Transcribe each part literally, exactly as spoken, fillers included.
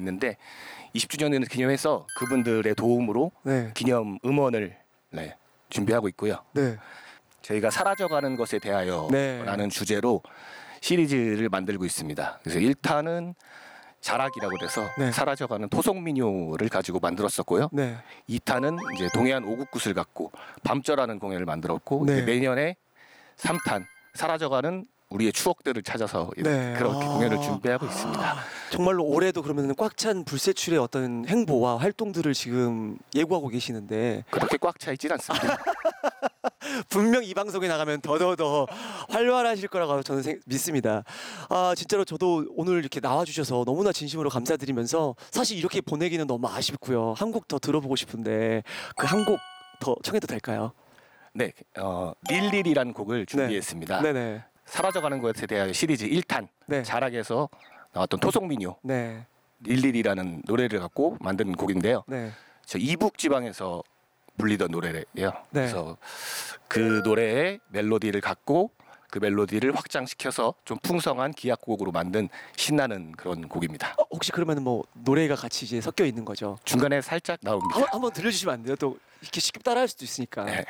있는데 이십 주년을 기념해서 그분들의 도움으로 네. 기념 음원을 네, 준비하고 있고요. 네. 저희가 사라져가는 것에 대하여라는 네. 주제로 시리즈를 만들고 있습니다. 그래서 일 탄은 자락이라고 그래서 네. 사라져가는 토속민요를 가지고 만들었었고요. 네. 이 탄은 이제 동해안 오국굿을 갖고 밤절하는 공연을 만들었고 네. 이제 내년에 삼 탄 사라져가는 우리의 추억들을 찾아서 네. 그렇게 아. 공연을 준비하고 있습니다. 정말로 올해도 그러면 꽉 찬 불세출의 어떤 행보와 활동들을 지금 예고하고 계시는데 그렇게 꽉 차 있진 않습니다. 분명 이 방송에 나가면 더더더 활발하실 거라고 저는 생- 믿습니다. 아 진짜로 저도 오늘 이렇게 나와주셔서 너무나 진심으로 감사드리면서 사실 이렇게 보내기는 너무 아쉽고요. 한 곡 더 들어보고 싶은데 그 한 곡 더 청해도 될까요? 네, 어, 릴릴이라는 곡을 준비했습니다. 네네. 사라져가는 것에 대하여 시리즈 일 탄 네. 자락에서 나왔던 토속민요 네. 릴릴이라는 노래를 갖고 만든 곡인데요. 네. 저 이북 지방에서 불리던 노래예요. 네. 그래서 그 노래의 멜로디를 갖고 그 멜로디를 확장시켜서 좀 풍성한 기악곡으로 만든 신나는 그런 곡입니다. 어, 혹시 그러면 뭐 노래가 같이 이제 섞여 있는 거죠? 중간에 살짝 나옵니다. 한번 한번 들려주시면 안 돼요? 또 이렇게 쉽게 따라할 수도 있으니까. 네.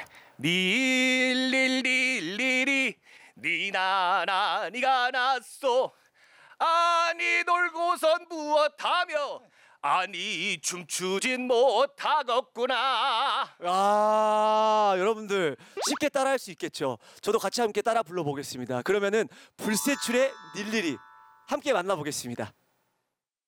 릴릴릴리리 니나나 니가 났소 아니 놀고선 무엇하며 아니 춤추진 못하겠구나. 아 여러분들 쉽게 따라할 수 있겠죠? 저도 같이 함께 따라 불러보겠습니다. 그러면은 불세출의 닐리리 함께 만나보겠습니다.